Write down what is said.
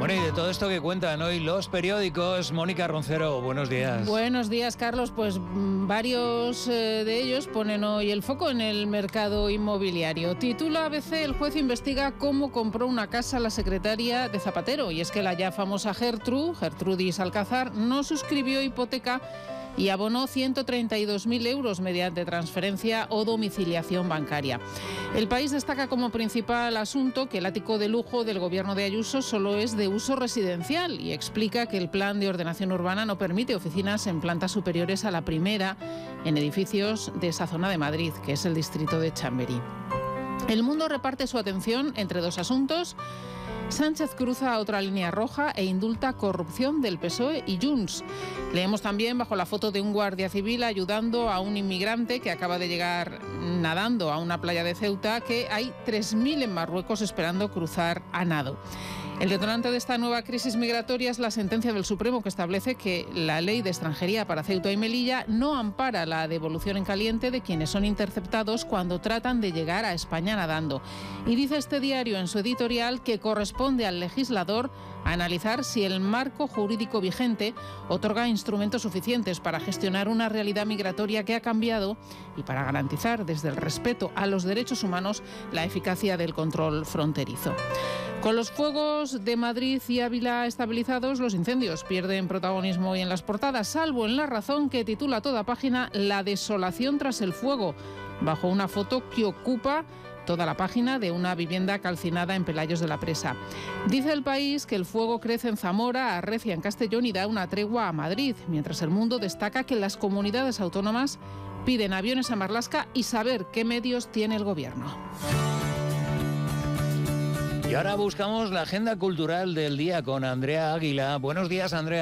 Bueno, y de todo esto que cuentan hoy los periódicos, Mónica Roncero, buenos días. Buenos días, Carlos. Pues varios de ellos ponen hoy el foco en el mercado inmobiliario. Titula ABC: el juez investiga cómo compró una casa la secretaria de Zapatero. Y es que la ya famosa Gertrudis Alcázar, no suscribió hipoteca y abonó 132.000 euros mediante transferencia o domiciliación bancaria. El País destaca como principal asunto que el ático de lujo del gobierno de Ayuso solo es de uso residencial y explica que el plan de ordenación urbana no permite oficinas en plantas superiores a la primera en edificios de esa zona de Madrid, que es el distrito de Chamberí. El Mundo reparte su atención entre dos asuntos. Sánchez cruza otra línea roja e indulta corrupción del PSOE y Junts. Leemos también, bajo la foto de un guardia civil ayudando a un inmigrante que acaba de llegar nadando a una playa de Ceuta, que hay 3.000 en Marruecos esperando cruzar a nado. El detonante de esta nueva crisis migratoria es la sentencia del Supremo, que establece que la ley de extranjería para Ceuta y Melilla no ampara la devolución en caliente de quienes son interceptados cuando tratan de llegar a España nadando. Y dice este diario en su editorial que corresponde al legislador analizar si el marco jurídico vigente otorga instrumentos suficientes para gestionar una realidad migratoria que ha cambiado y para garantizar desde el respeto a los derechos humanos la eficacia del control fronterizo. Con los fuegos de Madrid y Ávila estabilizados, los incendios pierden protagonismo hoy en las portadas, salvo en La Razón, que titula a toda página "La desolación tras el fuego", bajo una foto que ocupa toda la página de una vivienda calcinada en Pelayos de la Presa. Dice El País que el fuego crece en Zamora, arrecia en Castellón y da una tregua a Madrid, mientras El Mundo destaca que las comunidades autónomas piden aviones a Marlaska y saber qué medios tiene el gobierno. Y ahora buscamos la agenda cultural del día con Andrea Águila. Buenos días, Andrea.